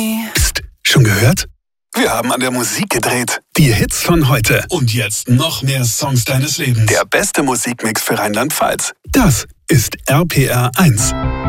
Psst, schon gehört? Wir haben an der Musik gedreht. Die Hits von heute. Und jetzt noch mehr Songs deines Lebens. Der beste Musikmix für Rheinland-Pfalz. Das ist RPR 1.